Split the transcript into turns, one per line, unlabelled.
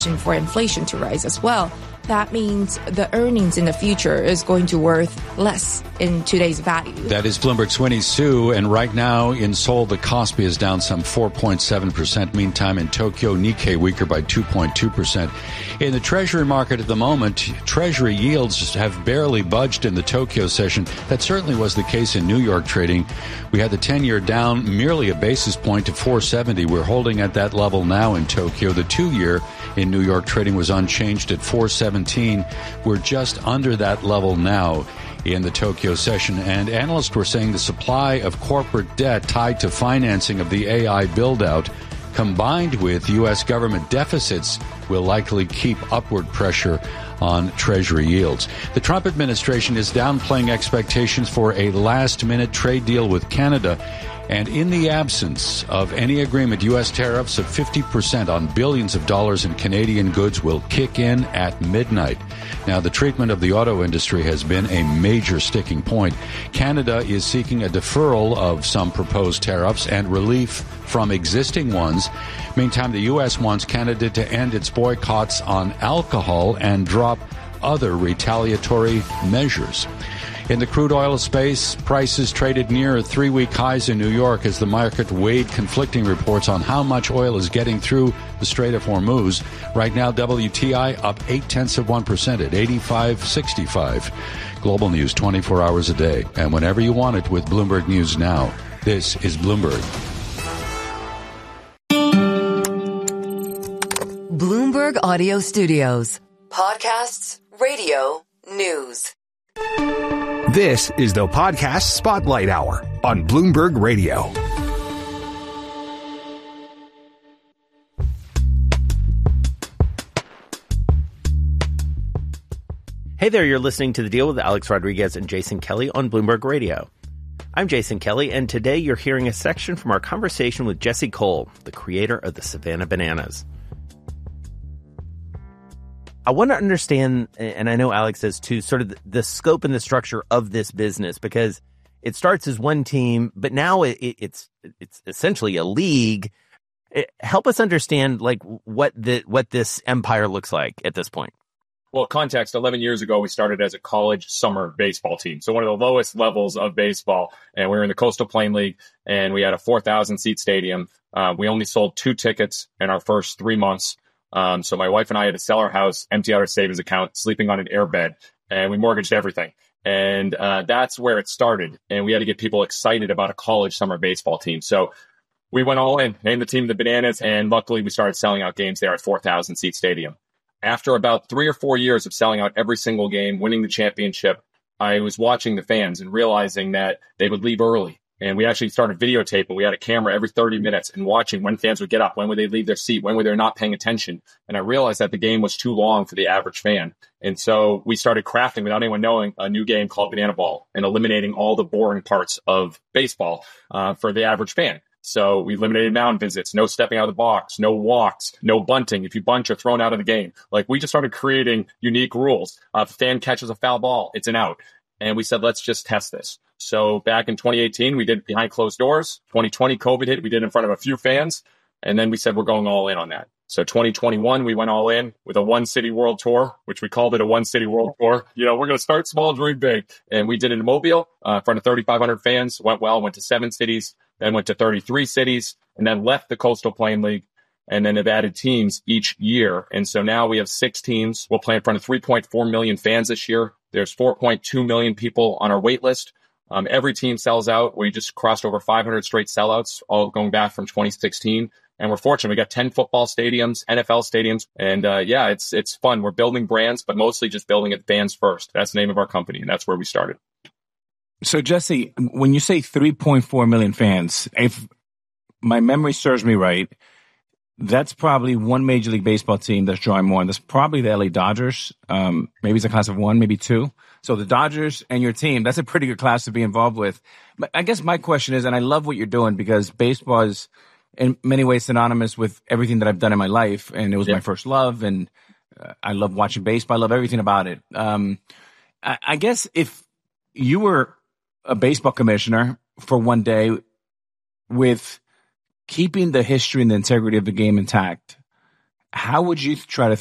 for inflation to rise as well, that means the earnings in the future is going to worth less in today's value.
That is Bloomberg's Winnie Su, and right now in Seoul, the Kospi is down some 4.7%. Meantime, in Tokyo, Nikkei weaker by 2.2%. In the Treasury market at the moment, Treasury yields have barely budged in the Tokyo session. That certainly was the case in New York trading. We had the 10-year down merely a basis point to 470. We're holding at that level now in Tokyo. The 2-year in New York trading was unchanged at 417. We're just under that level now in the Tokyo session. And analysts were saying the supply of corporate debt tied to financing of the AI build-out combined with U.S. government deficits will likely keep upward pressure on Treasury yields. The Trump administration is downplaying expectations for a last-minute trade deal with Canada. And in the absence of any agreement, U.S. tariffs of 50% on billions of dollars in Canadian goods will kick in at midnight. Now, the treatment of the auto industry has been a major sticking point. Canada is seeking a deferral of some proposed tariffs and relief from existing ones. Meantime, the U.S. wants Canada to end its boycotts on alcohol and drop other retaliatory measures. In the crude oil space, prices traded near 3-week highs in New York as the market weighed conflicting reports on how much oil is getting through the Strait of Hormuz. Right now, WTI up 0.8% at 85.65. Global news 24 hours a day and whenever you want it with Bloomberg News Now. This is Bloomberg.
Bloomberg Audio Studios. Podcasts, radio, news.
This is the Podcast Spotlight Hour on Bloomberg Radio.
Hey there, you're listening to The Deal with Alex Rodriguez and Jason Kelly on Bloomberg Radio. I'm Jason Kelly, and today you're hearing a section from our conversation with Jesse Cole, the creator of the Savannah Bananas. I want to understand, and I know Alex does too, sort of the scope and the structure of this business, because it starts as one team, but now it's essentially a league. Help us understand like what this empire looks like at this point.
Well, context, 11 years ago, we started as a college summer baseball team. So one of the lowest levels of baseball. And we were in the Coastal Plain League, and we had a 4,000-seat stadium. We only sold 2 tickets in our first 3 months. So my wife and I had to sell our house, empty out our savings account, sleeping on an airbed, and we mortgaged everything. And that's where it started. And we had to get people excited about a college summer baseball team. So we went all in, named the team the Bananas, and luckily we started selling out games there at 4,000-seat stadium. After about 3 or 4 years of selling out every single game, winning the championship, I was watching the fans and realizing that they would leave early. And we actually started videotaping. We had a camera every 30 minutes and watching when fans would get up, when would they leave their seat, when were they not paying attention. And I realized that the game was too long for the average fan. And so we started crafting, without anyone knowing, a new game called Banana Ball and eliminating all the boring parts of baseball for the average fan. So we eliminated mound visits, no stepping out of the box, no walks, no bunting. If you bunt, you're thrown out of the game. Like, we just started creating unique rules. If a fan catches a foul ball, it's an out. And we said, let's just test this. So back in 2018, we did it behind closed doors. 2020, COVID hit. We did it in front of a few fans. And then we said, we're going all in on that. So 2021, we went all in with a one city world tour, which we called it a one city world tour. You know, we're going to start small, dream big. And we did it in Mobile in front of 3,500 fans. Went well, went to 7 cities, then went to 33 cities, and then left the Coastal Plain League. And then have added teams each year. And so now we have 6 teams. We'll play in front of 3.4 million fans this year. There's 4.2 million people on our wait list. Every team sells out. We just crossed over 500 straight sellouts, all going back from 2016. And we're fortunate. We got 10 football stadiums, NFL stadiums. And yeah, it's fun. We're building brands, but mostly just building it fans first. That's the name of our company. And that's where we started.
So Jesse, when you say 3.4 million fans, if my memory serves me right, that's probably one Major League Baseball team that's drawing more. And that's probably the LA Dodgers. Maybe it's a class of 1, maybe 2. So the Dodgers and your team, that's a pretty good class to be involved with. But I guess my question is, and I love what you're doing because baseball is in many ways synonymous with everything that I've done in my life. And it was my first love. And I love watching baseball. I love everything about it. I guess if you were a baseball commissioner for one day with keeping the history and the integrity of the game intact, How would you try to